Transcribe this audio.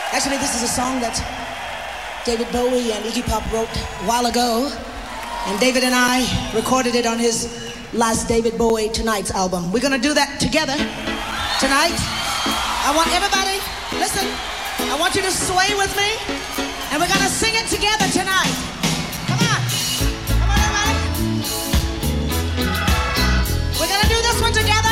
Actually, this is a song that David Bowie and Iggy Pop wrote a while ago. And David and I recorded it on his last David Bowie Tonight's album. We're gonna do that together tonight. I want everybody, listen, I want you to sway with me. And we're gonna sing it together tonight.